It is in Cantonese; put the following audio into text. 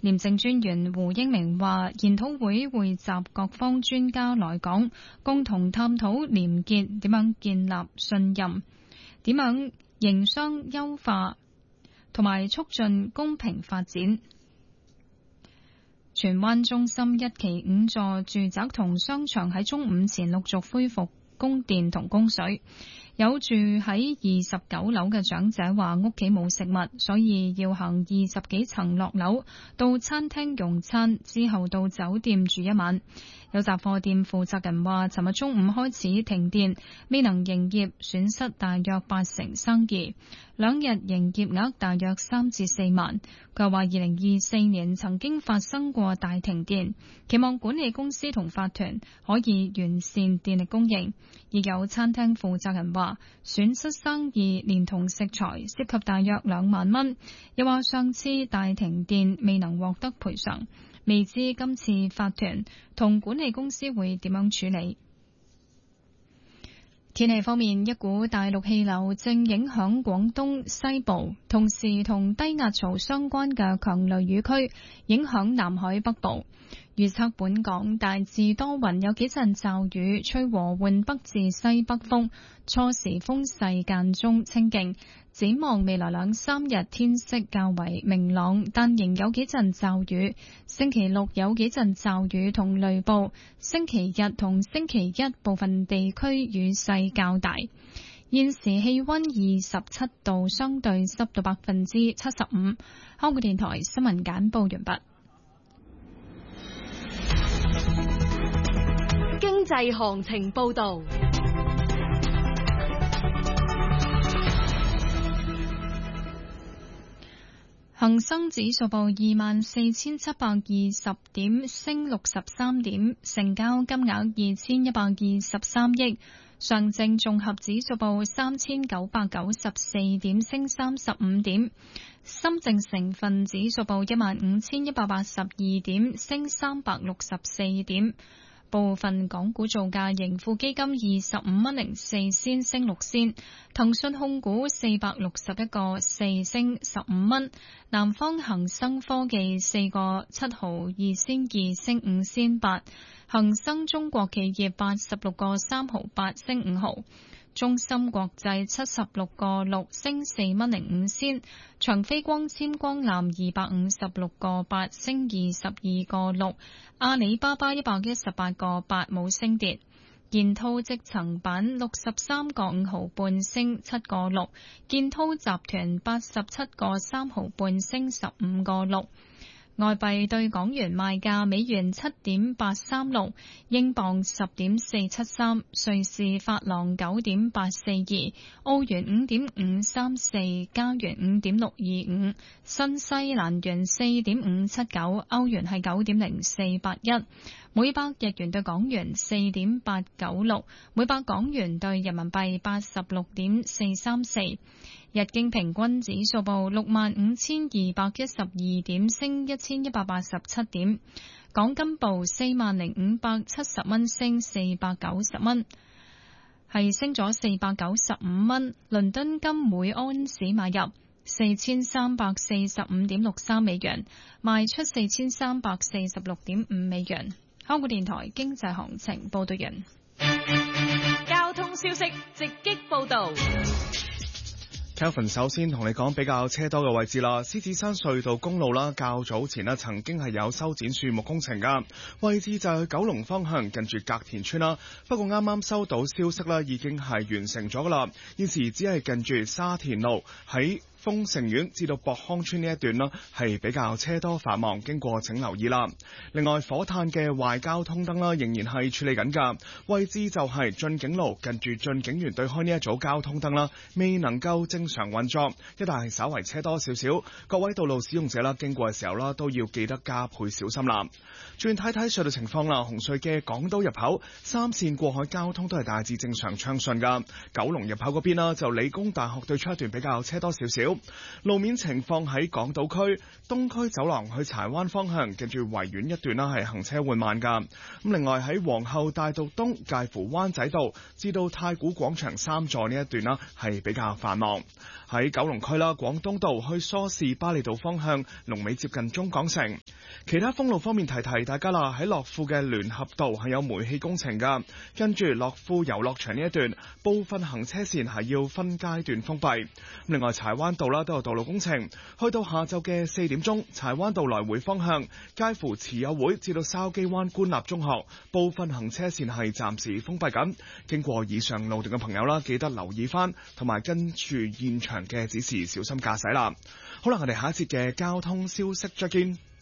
廉政專員胡英明話，研討會匯集各方專家來港，共同探討廉潔點樣建立信任，點樣營商優化，同埋促進公平發展。荃灣中心一期5座住宅同商場喺中午前陸續恢復供電同供水。有住喺29樓嘅長者話屋企冇食物，所以要行20幾層落樓到餐廳用餐，之後到酒店住一晚。有雜貨店負責人話，尋日中午開始停電，未能營業，損失大約80%生意，2日營業額大約3至4萬。佢話2024年曾經發生過大停電，期望管理公司同法團可以完善電力供應。亦有餐廳負責人話，損失生意連同食材涉及大約2萬蚊，又話上次大停電未能獲得賠償，未知今次法團同管理公司會點樣處理。天氣方面，一股大陸氣流正影響廣東西部，同時同低壓槽相關嘅強雷雨區影響南海北部。預測本港大致多雲，有幾陣驟雨，吹和緩北至西北風，初時風勢間中清勁。展望未來2-3日天色較為明朗，但仍有幾陣驟雨。星期六有幾陣驟雨同雷暴，星期日同星期一部分地區雨勢較大。現時氣溫27度，相對濕度75%。香港電台新聞簡報完畢。 經濟行情報道。 恒生指數報24,720點，升63點，成交金額2,123億。上證綜合指數報3,994點，升35點。深證成分指數報15,182點，升364點。部分港股造價，盈富基金25.04仙升6仙，騰訊控股461個4升15蚊，南方恒生科技4個7毫2仙2升5仙8，恒生中國企業86個3毫8升5毫。中芯國際76個6升4蚊05仙，長飛光纖光纜256個8升22個6，阿里巴巴118個8冇升跌，建滔積層板63個5毫半升7個6，建滔集團87個3毫半升15個6。外幣對港元賣價：美元7.836，英鎊10.473，瑞士法郎9.842，澳元5.534，加元5.625，新西蘭元4.579，歐元係9.0481，每百日元對港元4.896，每百港元對人民幣86.434。日經平均指數報65,212點，升1,187點。港金報40,570蚊，升490蚊，係升咗495蚊。倫敦金每安士買入4,345.63美元，賣出4,346.5美元。香港電台經濟行情報道完。 交通消息直擊報道。 Kelvin 首先同你講比較車多嘅位置啦，獅子山隧道公路啦，較早前呢曾經係有修剪樹木工程噶，位置就係去九龍方向近住隔田村啦。不過啱啱收到消息啦，已經係完成咗噶啦，現時只係近住沙田路喺豐盛苑至到博康村呢一段啦，係比較車多繁忙，經過請留意啦。另外，火炭嘅壞交通燈啦，仍然係處理緊噶，位置就係駿景路近住駿景園對開呢一組交通燈啦，未能夠正常運作，一帶係稍為車多少少，各位道路使用者啦，經過嘅時候啦，都要記得加倍小心啦。轉睇睇隧道情況啦，紅隧嘅港島入口3線過海交通都係大致正常暢順噶，九龍入口嗰邊啦，就理工大學對出一段比較車多少少。路面情況喺港島區東區走廊去柴灣方向，近住維園一段啦，係行車緩慢噶。咁另外喺皇后大道東介乎灣仔道至到太古廣場3座呢一段啦，係比較繁忙。喺九龍區啦，廣東道去梳士巴利道方向，龍尾接近中港城。 其他封路方面提大家啦，喺樂富嘅聯合道係有煤氣工程㗎，跟住樂富遊樂場呢一段部分行車線係要分階段封閉。另外柴灣道啦都有道路工程，去到下晝嘅4點鐘，柴灣道來回方向介乎慈幼會至到筲箕灣官立中學部分行車線係暫時封閉緊。經過以上路段嘅朋友啦，記得留意翻同埋跟住現場嘅指示，小心駕駛啦。好啦，我哋下一節嘅交通消息再見。